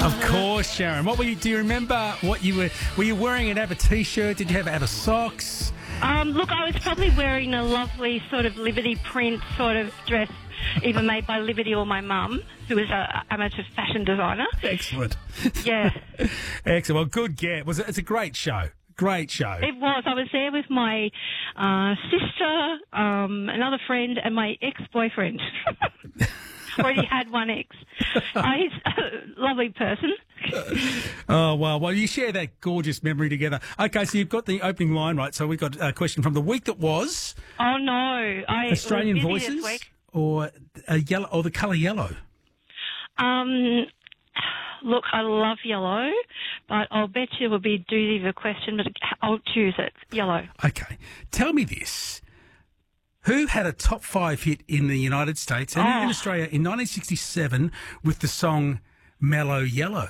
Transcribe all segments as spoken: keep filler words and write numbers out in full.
Of course, Sharon. What were you? Do you remember what you were? Were you wearing an ABBA T-shirt? Did you have ABBA socks? Um, look, I was probably wearing a lovely sort of Liberty print sort of dress, either made by Liberty or my mum, who is an amateur fashion designer. Excellent. Yeah. Excellent. Well, good get. Was it? It's a great show. Great show. It was. I was there with my uh, sister, um, another friend, and my ex-boyfriend. Already had one ex. Uh, he's a lovely person. Oh, well, well, you share that gorgeous memory together. Okay, so you've got the opening line right. So we've got a question from the week that was. Oh, no. I Australian was busy Voices this week. or a yellow or the colour yellow? Um, look, I love yellow, but I'll bet you it will be doozy of a question, but I'll choose it. Yellow. Okay. Tell me this. Who had a top five hit in the United States and Oh. in Australia in nineteen sixty-seven with the song Mellow Yellow?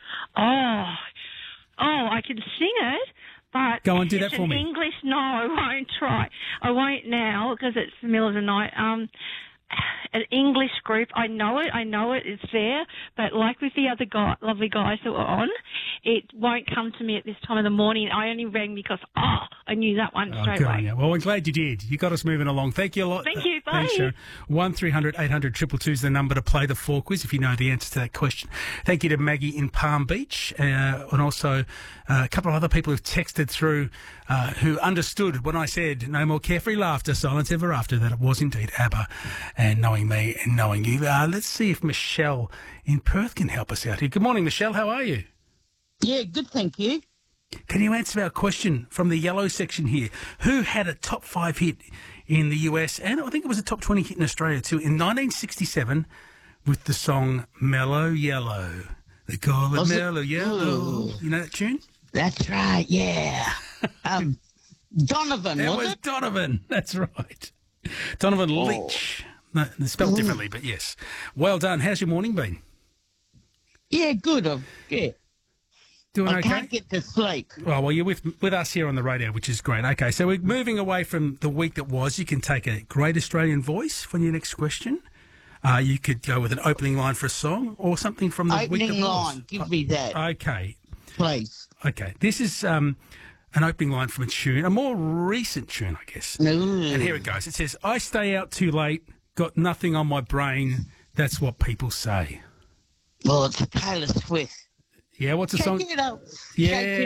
Oh, oh, I can sing it, but Go on, do it's that for in me. English. No, I won't try. I won't now because it's the middle of the night. Um, an English group. I know it. I know it. It's there, but like with the other guy, lovely guys that were on, it won't come to me at this time of the morning. I only rang because oh, I knew that one Oh, straight good on away. you. Well, we're glad you did. You got us moving along. Thank you a lot. Thank you. Thanks, Bye. Sharon. one three hundred eight hundred two two two is the number to play the four quiz if you know the answer to that question. Thank you to Maggie in Palm Beach uh, and also uh, a couple of other people who've texted through uh, who understood when I said no more carefree laughter, silence ever after, that it was indeed ABBA and knowing me and knowing you. Uh, let's see if Michelle in Perth can help us out here. Good morning, Michelle. How are you? Yeah, good, thank you. Can you answer our question from the yellow section here? Who had a top five hit in the U S and I think it was a top twenty hit in Australia too in nineteen sixty-seven with the song Mellow Yellow? They call it Was it- Mellow Yellow. Ooh. You know that tune? That's right, yeah. Um, Donovan, That was, was it? Donovan. That's right. Donovan Oh. Leach. No, they're spelled Ooh. differently, but yes. Well done. How's your morning been? Yeah, good. I've, yeah. Doing I okay? can't get to sleep. Oh, well, you're with with us here on the radio, which is great. Okay, so we're moving away from the week that was. You can take a great Australian voice for your next question. Uh, you could go with an opening line for a song or something from the week Opening that line, was. give me that, Okay, please. okay. This is um, an opening line from a tune, a more recent tune, I guess. Ooh. And here it goes. It says, I stay out too late, got nothing on my brain. That's what people say. Well, it's Taylor Swift. Yeah, what's the Check song? it out. Yeah, Check